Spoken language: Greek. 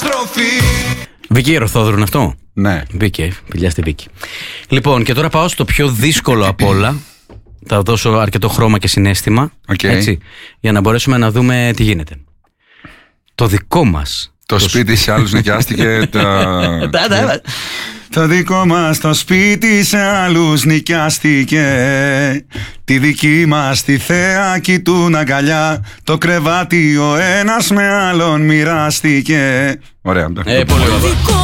επιστροφή. Βίκη Ροθόδρου είναι αυτό? Ναι. Βίκη, φιλιά στη Βίκη. Λοιπόν, και τώρα πάω στο πιο δύσκολο απ' όλα. Θα δώσω αρκετό χρώμα και συναίσθημα. Έτσι, για να μπορέσουμε να δούμε τι γίνεται. Το δικό μας. Το σπίτι σε άλλους νοικιάστηκε. Το δικό μας το σπίτι σε άλλους νοικιάστηκε. Τη δική μας τη θέα κοιτούν αγκαλιά. Το κρεβάτι ο ένας με άλλον μοιράστηκε. Ωραία. Πολύ ωραία.